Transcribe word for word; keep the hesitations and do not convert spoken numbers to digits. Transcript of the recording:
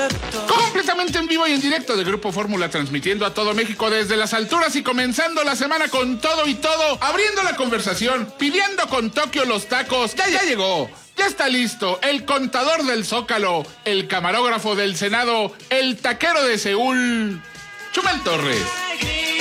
Completamente en vivo y en directo de Grupo Fórmula, transmitiendo a todo México desde las alturas y comenzando la semana con todo y todo, abriendo la conversación, pidiendo con Tokio los tacos. Ya, ya llegó. Ya está listo el contador del Zócalo, el camarógrafo del Senado, el taquero de Seúl, Chumel Torres.